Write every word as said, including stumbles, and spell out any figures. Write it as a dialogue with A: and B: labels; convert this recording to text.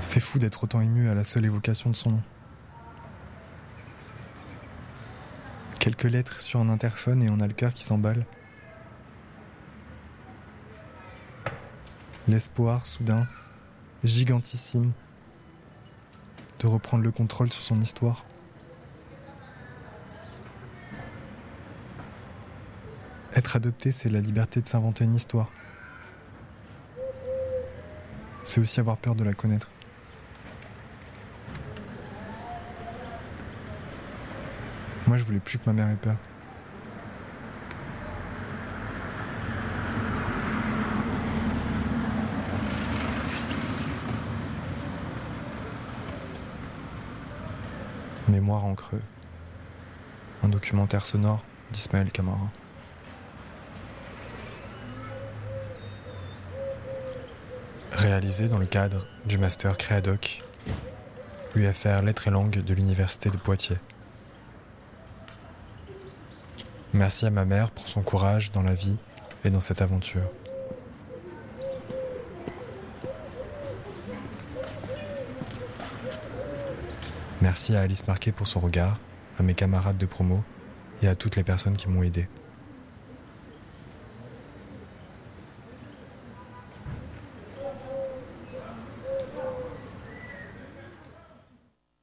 A: C'est fou d'être autant ému à la seule évocation de son nom. Quelques lettres sur un interphone et on a le cœur qui s'emballe. L'espoir, soudain, gigantissime, de reprendre le contrôle sur son histoire. Être adopté, c'est la liberté de s'inventer une histoire. C'est aussi avoir peur de la connaître. Moi, je voulais plus que ma mère ait peur. Mémoire en creux. Un documentaire sonore d'Ismaël Camara. Réalisé dans le cadre du master Créadoc, U F R Lettres et Langues de l'Université de Poitiers. Merci à ma mère pour son courage dans la vie et dans cette aventure. Merci à Alice Marquet pour son regard, à mes camarades de promo et à toutes les personnes qui m'ont aidé.